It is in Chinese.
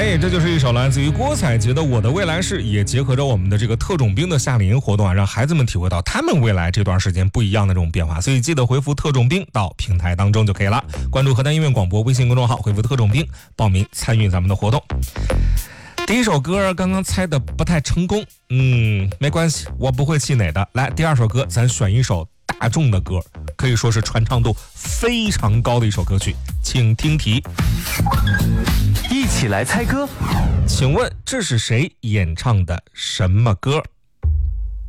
哎，这就是一首来自于郭采洁的《我的未来式》，也结合着我们的这个特种兵的夏令营活动啊，让孩子们体会到他们未来这段时间不一样的这种变化。所以记得回复特种兵到平台当中就可以了，关注河南音乐广播微信公众号，回复特种兵报名参与咱们的活动。第一首歌刚刚猜的不太成功，没关系，我不会气馁的。来，第二首歌咱选一首大众的歌，可以说是传唱度非常高的一首歌曲，请听题。 一起来猜歌， 请问这是谁演唱的什么歌？